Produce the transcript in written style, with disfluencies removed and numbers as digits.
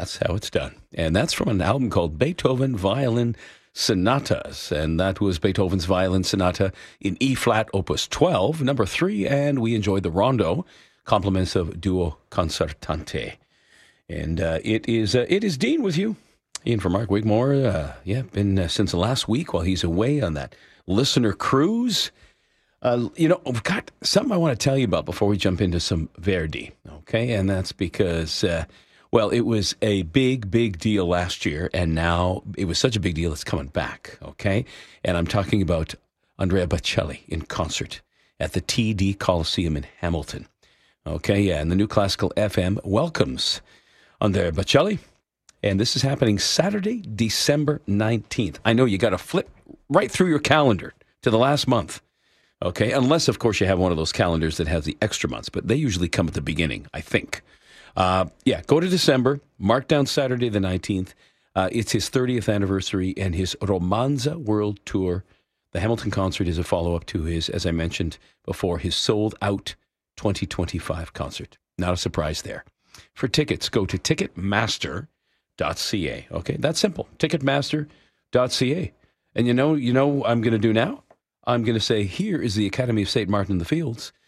That's how it's done. And that's from an album called Beethoven Violin Sonatas. And that was Beethoven's Violin Sonata in E-flat, Opus 12, number 3. And we enjoyed the Rondo, compliments of Duo Concertante. And it is Dean with you. Ian for Mark Wigmore. Been since the last week while he's away on that listener cruise. We've got something I want to tell you about before we jump into some Verdi, okay? And that's because, it was a big, big deal last year, and now it was such a big deal it's coming back, okay? And I'm talking about Andrea Bocelli in concert at the TD Coliseum in Hamilton, okay? Yeah, and the New Classical FM welcomes Andrea Bocelli. And this is happening Saturday, December 19th. I know you got to flip right through your calendar to the last month, okay? Unless, of course, you have one of those calendars that has the extra months, but they usually come at the beginning, I think. Go to December, mark down Saturday the 19th. It's his 30th anniversary and his Romanza World Tour. The Hamilton concert is a follow-up to his, as I mentioned before, his sold-out 2025 concert. Not a surprise there. For tickets, go to Ticketmaster.ca. Okay, that's simple. Ticketmaster.ca. And you know what I'm going to do now? I'm going to say, here is the Academy of St. Martin in the Fields.